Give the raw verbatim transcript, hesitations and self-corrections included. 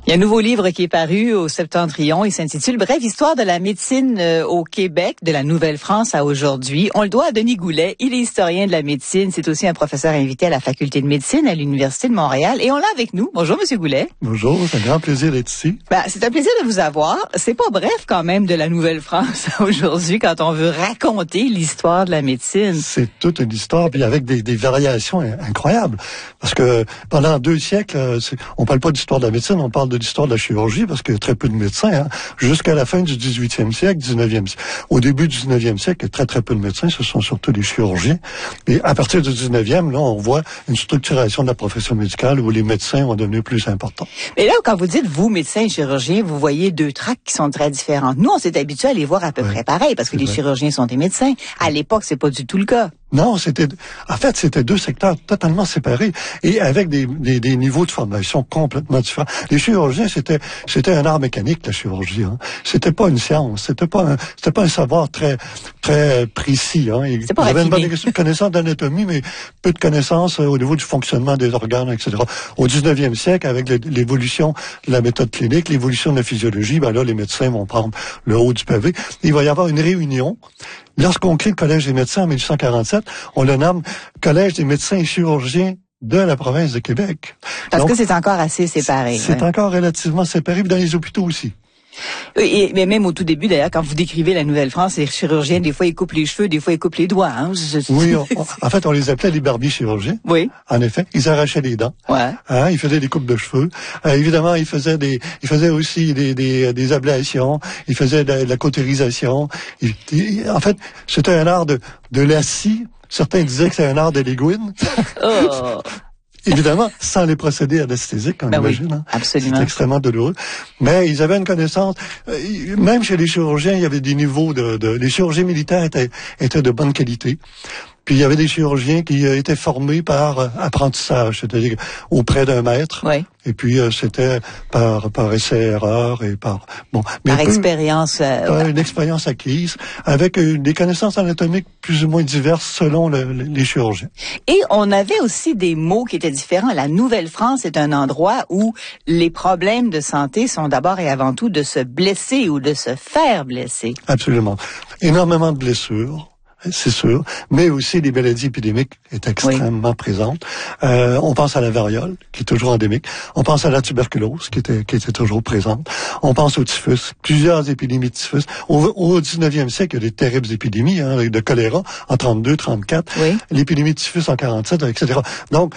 Il y a un nouveau livre qui est paru au Septentrion. Il s'intitule « Brève histoire de la médecine euh, au Québec, de la Nouvelle-France à aujourd'hui ». On le doit à Denis Goulet. Il est historien de la médecine. C'est aussi un professeur invité à la Faculté de médecine à l'Université de Montréal. Et on l'a avec nous. Bonjour, Monsieur Goulet. Bonjour, c'est un grand plaisir d'être ici. Ben, c'est un plaisir de vous avoir. C'est pas bref quand même de la Nouvelle-France aujourd'hui quand on veut raconter l'histoire de la médecine. C'est toute une histoire, puis avec des, des variations incroyables. Parce que pendant deux siècles, on parle pas d'histoire de la médecine, on parle de l'histoire de la chirurgie, parce qu'il y a très peu de médecins, hein, jusqu'à la fin du dix-huitième siècle, dix-neuvième siècle. Au début du dix-neuvième siècle, il y a très très peu de médecins, ce sont surtout des chirurgiens. Et à partir du dix-neuvième, là, on voit une structuration de la profession médicale où les médecins vont devenir plus importants. Mais là, quand vous dites, vous, médecins et chirurgiens, vous voyez deux tracks qui sont très différentes. Nous, on s'est habitués à les voir à peu ouais, près pareil, parce que les vrai. chirurgiens sont des médecins. À l'époque, c'est pas du tout le cas. Non, c'était, en fait, c'était deux secteurs totalement séparés et avec des, des, des niveaux de formation complètement différents. Les chirurgiens, c'était, c'était un art mécanique, la chirurgie, hein. C'était pas une science. C'était pas un, c'était pas un savoir très, très précis, hein. Ils avaient une bonne connaissance d'anatomie, mais peu de connaissances au niveau du fonctionnement des organes, et cetera. Au dix-neuvième siècle, avec l'évolution de la méthode clinique, l'évolution de la physiologie, ben là, les médecins vont prendre le haut du pavé. Il va y avoir une réunion. Lorsqu'on crée le Collège des médecins en mille huit cent quarante-sept, on le nomme Collège des médecins et chirurgiens de la province de Québec. Parce Donc, que c'est encore assez séparé. C'est ouais. encore relativement séparé, dans les hôpitaux aussi. Et, mais même au tout début, d'ailleurs, quand vous décrivez la Nouvelle-France, les chirurgiens, des fois, ils coupent les cheveux, des fois, ils coupent les doigts. Hein? Oui, on, on, en fait, on les appelait les barbiers chirurgiens. Oui. En effet, ils arrachaient les dents. Ouais. Hein, ils faisaient des coupes de cheveux. Euh, évidemment, ils faisaient des, ils faisaient aussi des, des, des ablations. Ils faisaient de, de la cautérisation. Ils, ils, en fait, c'était un art de, de la scie. Certains disaient que c'est un art de l'aiguine. Oh. Évidemment, sans les procédés anesthésiques, on ben imagine. Oui, hein. Absolument. C'est extrêmement douloureux. Mais ils avaient une connaissance. Euh, même chez les chirurgiens, il y avait des niveaux de... de les chirurgiens militaires étaient, étaient de bonne qualité. Puis il y avait des chirurgiens qui euh, étaient formés par euh, apprentissage, c'est-à-dire auprès d'un maître. Oui. Et puis euh, c'était par par essai-erreur et par bon. Mais par peu, expérience. Euh, par une expérience acquise avec euh, des connaissances anatomiques plus ou moins diverses selon le, le, les chirurgiens. Et on avait aussi des mots qui étaient différents. La Nouvelle-France est un endroit où les problèmes de santé sont d'abord et avant tout de se blesser ou de se faire blesser. Absolument. Énormément de blessures. C'est sûr, mais aussi les maladies épidémiques est extrêmement oui. présentes. Euh, on pense à la variole, qui est toujours endémique. On pense à la tuberculose, qui était qui était toujours présente. On pense au typhus, plusieurs épidémies de typhus. Au, au dix-neuvième siècle, il y a des terribles épidémies hein, de choléra en trente-deux, trente-quatre, oui. l'épidémie de typhus en quarante-sept, et cetera. Donc,